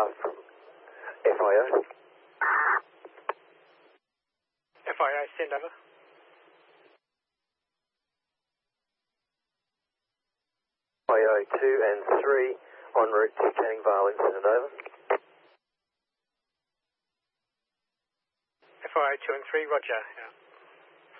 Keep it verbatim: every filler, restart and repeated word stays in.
uh, from F I O. F I O, send over. F I O two and three en route to Canning Vale incident, over. F I O two and three, roger. Yeah.